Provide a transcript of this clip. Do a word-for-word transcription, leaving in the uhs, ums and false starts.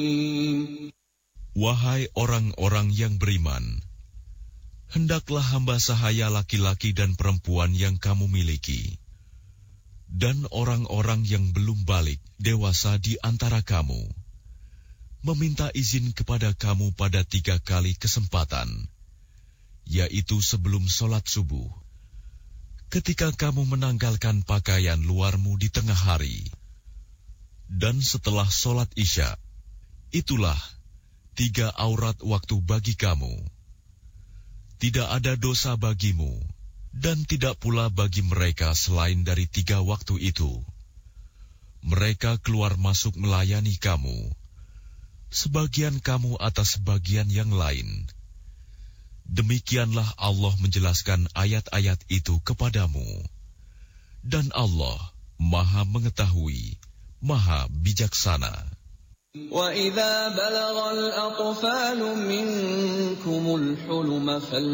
Wahai orang-orang yang beriman, hendaklah hamba sahaya laki-laki dan perempuan yang kamu miliki, dan orang-orang yang belum balik dewasa di antara kamu, meminta izin kepada kamu pada tiga kali kesempatan, yaitu sebelum sholat subuh, ketika kamu menanggalkan pakaian luarmu di tengah hari, dan setelah sholat isya. Itulah tiga aurat waktu bagi kamu. Tidak ada dosa bagimu, dan tidak pula bagi mereka selain dari tiga waktu itu. Mereka keluar masuk melayani kamu, sebagian kamu atas sebagian yang lain. Demikianlah Allah menjelaskan ayat-ayat itu kepadamu. Dan Allah Maha Mengetahui, Maha Bijaksana. وَإِذَا بَلَغَ الْأَطْفَالُ مِنكُمُ الْحُلُمَ